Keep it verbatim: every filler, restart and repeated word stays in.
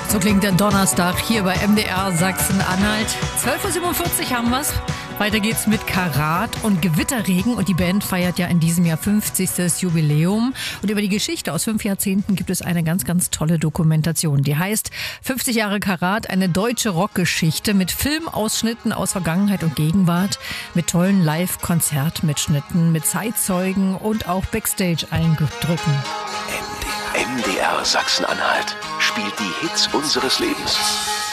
So klingt der Donnerstag hier bei M D R Sachsen-Anhalt. zwölf Uhr siebenundvierzig haben wir's. Weiter geht's mit Karat und Gewitterregen. Und die Band feiert ja in diesem Jahr fünfzigstes Jubiläum. Und über die Geschichte aus fünf Jahrzehnten gibt es eine ganz, ganz tolle Dokumentation. Die heißt fünfzig Jahre Karat, eine deutsche Rockgeschichte mit Filmausschnitten aus Vergangenheit und Gegenwart, mit tollen Live-Konzertmitschnitten, mit Zeitzeugen und auch Backstage-Eindrücken. M D R Sachsen-Anhalt spielt die Hits unseres Lebens.